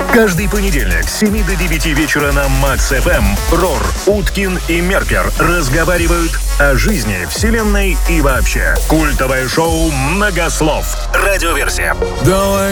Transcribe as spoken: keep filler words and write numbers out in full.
Каждый понедельник с семи до девяти вечера на Макс эф эм Рор, Уткин и Меркер разговаривают о жизни, вселенной и вообще. Культовое шоу «Многослов». Радиоверсия. Давай